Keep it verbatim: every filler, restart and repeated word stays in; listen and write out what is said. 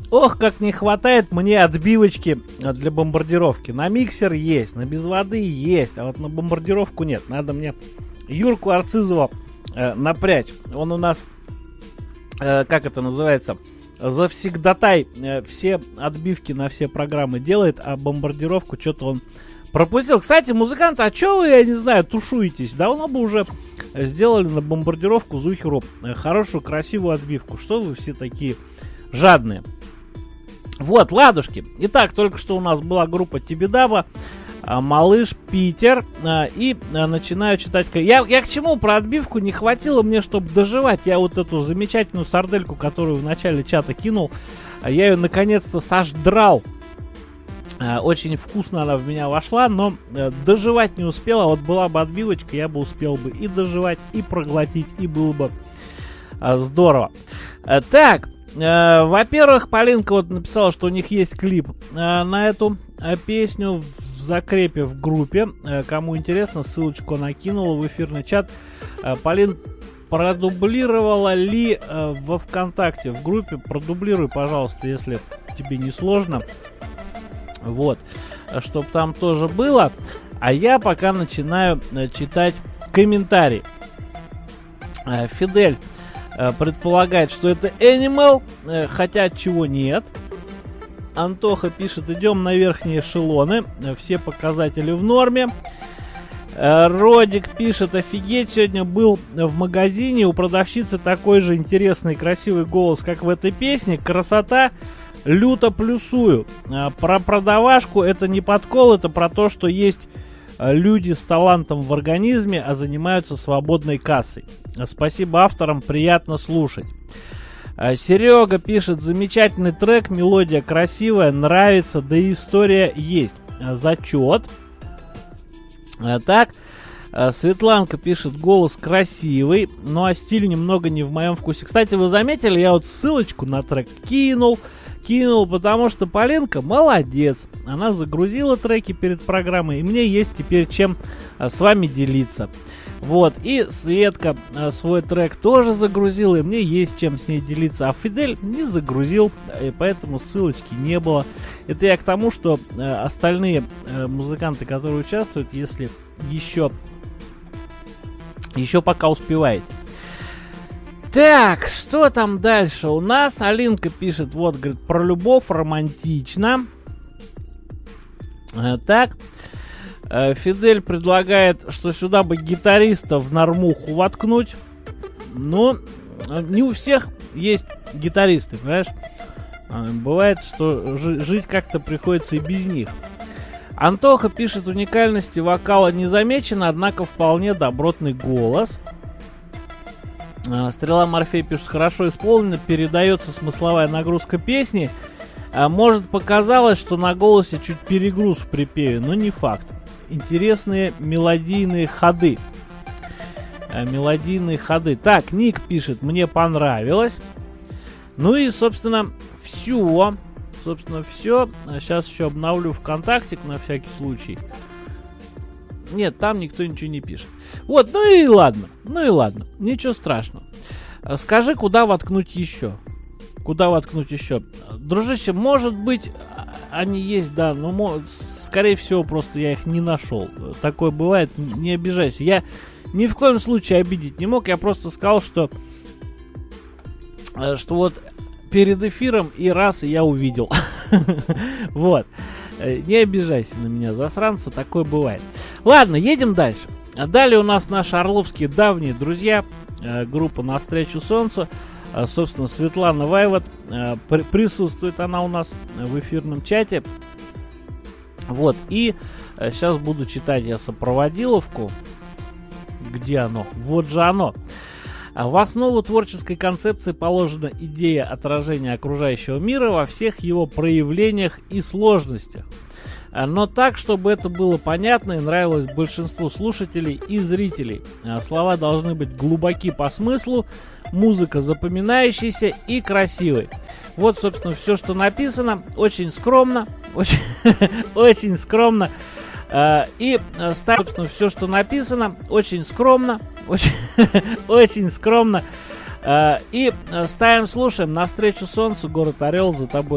Ох, как не хватает мне отбивочки для бомбардировки. На миксер есть, на без воды есть, а вот на бомбардировку нет. Надо мне Юрку Арцизова э, напрячь. Он у нас, э, как это называется, завсегдатай э, все отбивки на все программы делает, а бомбардировку что-то он пропустил. Кстати, музыканты, а что вы, я не знаю, тушуетесь? Давно бы уже сделали на бомбардировку Зухеру э, хорошую, красивую отбивку. Что вы все такие жадные? Вот, ладушки. Итак, только что у нас была группа Тибидаба, Малыш, Питер. И начинаю читать. Я, я к чему про отбивку? Не хватило мне, чтобы доживать. Я вот эту замечательную сардельку, которую в начале чата кинул, я ее наконец-то сождрал. Очень вкусно она в меня вошла, но доживать не успела. Вот была бы отбивочка, я бы успел бы и доживать, и проглотить, и было бы здорово. Так. Э, во-первых, Полинка вот написала, что у них есть клип э, на эту э, песню в закрепе в группе. Э, кому интересно, ссылочку накинула в эфирный чат. Э, Полин продублировала ли э, во ВКонтакте в группе? Продублируй, пожалуйста, если тебе не сложно. Вот, чтобы там тоже было. А я пока начинаю э, читать комментарии. Э, Фидель предполагает, что это Animal, хотя от чего нет. Антоха пишет, идем на верхние эшелоны, все показатели в норме. Родик пишет, офигеть, сегодня был в магазине, у продавщицы такой же интересный красивый голос, как в этой песне. Красота, люто плюсую. Про продавашку это не подкол, это про то, что есть люди с талантом в организме, а занимаются свободной кассой. Спасибо авторам, приятно слушать. Серега пишет, замечательный трек, мелодия красивая, нравится, да и история есть. Зачет. Так, Светланка пишет, голос красивый, ну а стиль немного не в моем вкусе. Кстати, вы заметили, я вот ссылочку на трек кинул, кинул, потому что Полинка молодец. Она загрузила треки перед программой, и мне есть теперь чем с вами делиться. Вот, и Светка а, свой трек тоже загрузила, и мне есть чем с ней делиться. А Фидель не загрузил, и поэтому ссылочки не было. Это я к тому, что а, остальные а, музыканты, которые участвуют, если еще, еще пока успеваете. Так, что там дальше у нас? Алинка пишет, вот, говорит, про любовь романтично. А, так. Фидель предлагает, что сюда бы гитариста в нормуху воткнуть. Но не у всех есть гитаристы, понимаешь? Бывает, что жить как-то приходится и без них. Антоха пишет, уникальности вокала не замечено, однако вполне добротный голос. Стрела Морфей пишет, хорошо исполнено, передается смысловая нагрузка песни. Может, показалось, что на голосе чуть перегруз в припеве, но не факт. Интересные мелодийные ходы. Э, мелодийные ходы. Так, Ник пишет, мне понравилось. Ну и, собственно, все. Собственно, все. Сейчас еще обновлю ВКонтактик на всякий случай. Нет, там никто ничего не пишет. Вот, ну и ладно. Ну и ладно. Ничего страшного. Скажи, куда воткнуть еще? Куда воткнуть еще? Дружище, может быть, они есть, да, но скорее всего, просто я их не нашел. Такое бывает, не обижайся. Я ни в коем случае обидеть не мог. Я просто сказал, что, что вот перед эфиром и раз и я увидел. Вот. Не обижайся на меня, засранца, такое бывает. Ладно, едем дальше. Далее у нас наши орловские давние друзья. Группа «Навстречу солнцу». Собственно, Светлана Вайват. Присутствует она у нас в эфирном чате. Вот. И сейчас буду читать я сопроводиловку. Где оно? Вот же оно. В основу творческой концепции положена идея отражения окружающего мира во всех его проявлениях и сложностях. Но так, чтобы это было понятно и нравилось большинству слушателей и зрителей. Слова должны быть глубоки по смыслу, музыка запоминающаяся и красивой. Вот, собственно, все, что написано. Очень скромно. Очень, очень скромно. И ставим, собственно, все, что написано. Очень скромно. Очень, очень скромно. И ставим, слушаем. Навстречу солнцу, город Орел, за тобой.